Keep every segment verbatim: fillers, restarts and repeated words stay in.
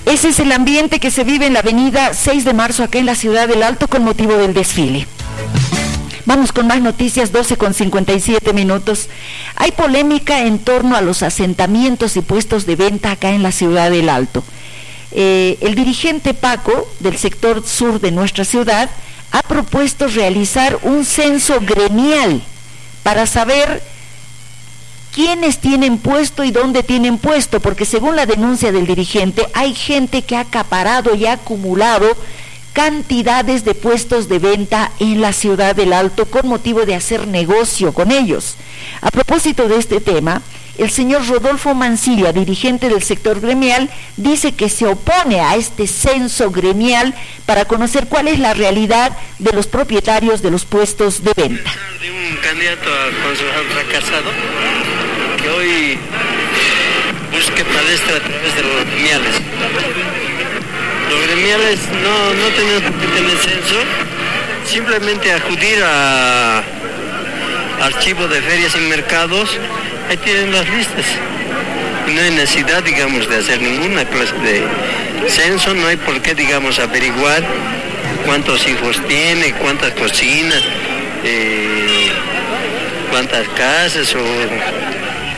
Ese es el ambiente que se vive en la avenida seis de marzo acá en la ciudad del Alto con motivo del desfile. Vamos con más noticias, doce con cincuenta y siete minutos. Hay polémica en torno a los asentamientos y puestos de venta acá en la ciudad del Alto. Eh, el dirigente Paco del sector sur de nuestra ciudad ha propuesto realizar un censo gremial para saber quiénes tienen puesto y dónde tienen puesto, porque según la denuncia del dirigente hay gente que ha acaparado y ha acumulado cantidades de puestos de venta en la ciudad del Alto con motivo de hacer negocio con ellos. A propósito de este tema, el señor Rodolfo Mancilla, dirigente del sector gremial, dice que se opone a este censo gremial para conocer cuál es la realidad de los propietarios de los puestos de venta. De un candidato a concejal fracasado que hoy busque palestra a través de los gremiales. Los gremiales no, no tenemos por qué tener censo, simplemente acudir a archivo de ferias y mercados, ahí tienen las listas. Y no hay necesidad, digamos, de hacer ninguna clase de censo, no hay por qué, digamos, averiguar cuántos hijos tiene, cuántas cocinas, eh, cuántas casas o...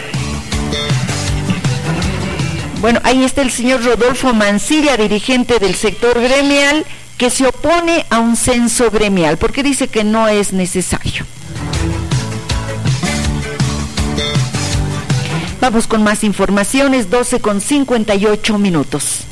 Bueno, ahí está el señor Rodolfo Mancilla, dirigente del sector gremial, que se opone a un censo gremial, porque dice que no es necesario. Vamos con más informaciones, doce con cincuenta y ocho minutos.